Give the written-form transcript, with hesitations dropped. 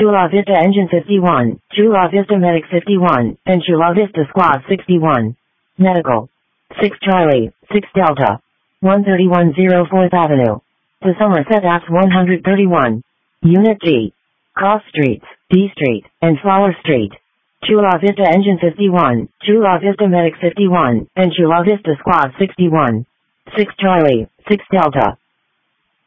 Chula Vista Engine 51, Chula Vista Medic 51, and Chula Vista Squad 61. Medical. 6 Charlie, 6 Delta. 131 4th Avenue. To Somerset Ave 131. Unit G. Cross Streets, D Street, and Flower Street. Chula Vista Engine 51, Chula Vista Medic 51, and Chula Vista Squad 61. 6 Charlie, 6 Delta.